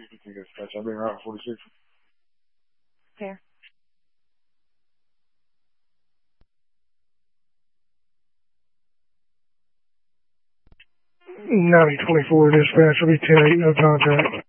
dispatch. I've been around 46. Fair. 9024 dispatch will be 10-8, no contact.